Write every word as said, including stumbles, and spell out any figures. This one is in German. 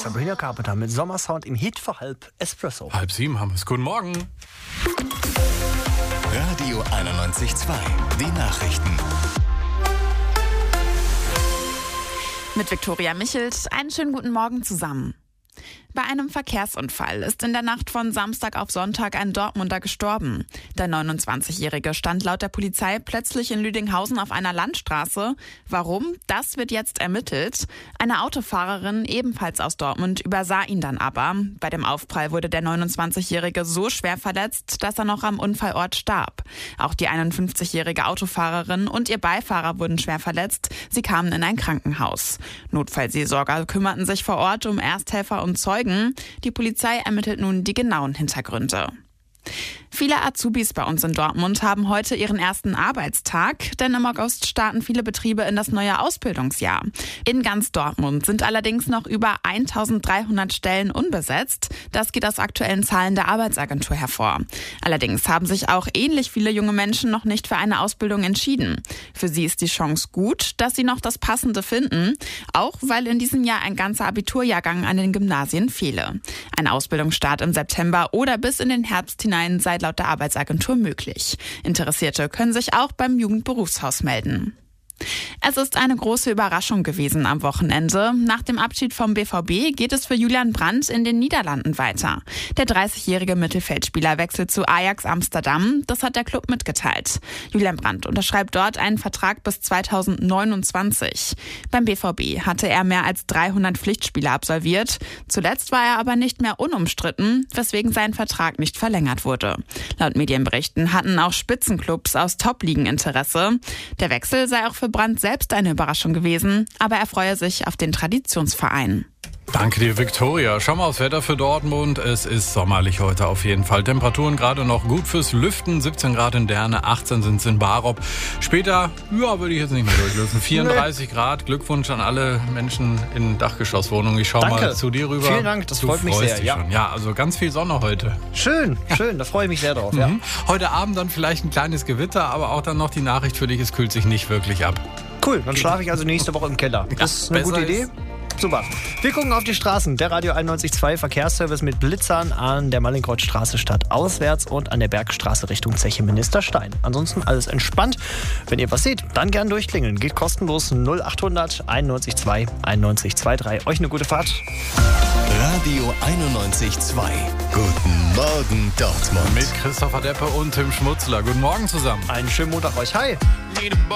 Sabrina Carpenter mit Sommersound im Hit für halb Espresso. Halb sieben haben wir es. Guten Morgen. Radio einundneunzig Komma zwei. Die Nachrichten. Mit Viktoria Michelt. Einen schönen guten Morgen zusammen. Bei einem Verkehrsunfall ist in der Nacht von Samstag auf Sonntag ein Dortmunder gestorben. Der neunundzwanzigjährige stand laut der Polizei plötzlich in Lüdinghausen auf einer Landstraße. Warum? Das wird jetzt ermittelt. Eine Autofahrerin, ebenfalls aus Dortmund, übersah ihn dann aber. Bei dem Aufprall wurde der neunundzwanzigjährige so schwer verletzt, dass er noch am Unfallort starb. Auch die einundfünfzigjährige Autofahrerin und ihr Beifahrer wurden schwer verletzt. Sie kamen in ein Krankenhaus. Notfallseelsorger kümmerten sich vor Ort um Ersthelfer und Zeugen. Die Polizei ermittelt nun die genauen Hintergründe. Viele Azubis bei uns in Dortmund haben heute ihren ersten Arbeitstag, denn im August starten viele Betriebe in das neue Ausbildungsjahr. In ganz Dortmund sind allerdings noch über eintausenddreihundert Stellen unbesetzt. Das geht aus aktuellen Zahlen der Arbeitsagentur hervor. Allerdings haben sich auch ähnlich viele junge Menschen noch nicht für eine Ausbildung entschieden. Für sie ist die Chance gut, dass sie noch das Passende finden, auch weil in diesem Jahr ein ganzer Abiturjahrgang an den Gymnasien fehle. Ein Ausbildungsstart im September oder bis in den Herbst hinein sei laut der Arbeitsagentur möglich. Interessierte können sich auch beim Jugendberufshaus melden. Es ist eine große Überraschung gewesen am Wochenende. Nach dem Abschied vom B V B geht es für Julian Brandt in den Niederlanden weiter. Der dreißigjährige Mittelfeldspieler wechselt zu Ajax Amsterdam. Das hat der Club mitgeteilt. Julian Brandt unterschreibt dort einen Vertrag bis zweitausendneunundzwanzig. Beim B V B hatte er mehr als dreihundert Pflichtspiele absolviert. Zuletzt war er aber nicht mehr unumstritten, weswegen sein Vertrag nicht verlängert wurde. Laut Medienberichten hatten auch Spitzenclubs aus Top-Ligen Interesse. Der Wechsel sei auch für Brandt selbst eine Überraschung gewesen, aber er freue sich auf den Traditionsverein. Danke dir, Viktoria. Schau mal aufs Wetter für Dortmund. Es ist sommerlich heute auf jeden Fall. Temperaturen gerade noch gut fürs Lüften. siebzehn Grad in Derne, achtzehn sind es in Barop. Später, ja, würde ich jetzt nicht mehr durchlösen. vierunddreißig nee. Grad. Glückwunsch an alle Menschen in Dachgeschosswohnungen. Ich schau Danke. mal zu dir rüber. Vielen Dank, das du freut mich sehr. Ja. Schon. ja, also ganz viel Sonne heute. Schön, schön, da freue ich mich sehr drauf. Mhm. Ja. Heute Abend dann vielleicht ein kleines Gewitter, aber auch dann noch die Nachricht für dich, es kühlt sich nicht wirklich ab. Cool, dann schlafe ich also nächste Woche im Keller. Das ist eine gute Idee. Super. Wir gucken auf die Straßen. Der Radio einundneunzig Komma zwei Verkehrsservice mit Blitzern an der Mallinckrodtstraße stadtauswärts und an der Bergstraße Richtung Zeche Ministerstein. Ansonsten alles entspannt. Wenn ihr was seht, dann gern durchklingeln. Geht kostenlos null achthundert einundneunzig zwei einundneunzig zweiunddreißig. Euch eine gute Fahrt. Radio einundneunzig Komma zwei. Guten Morgen, Dortmund. Mit Christopher Deppe und Tim Schmutzler. Guten Morgen zusammen. Einen schönen Montag euch. Hi.